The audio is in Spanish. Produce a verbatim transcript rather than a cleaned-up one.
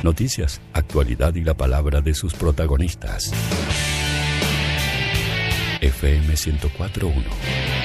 Noticias, actualidad y la palabra de sus protagonistas. F M ciento cuatro punto uno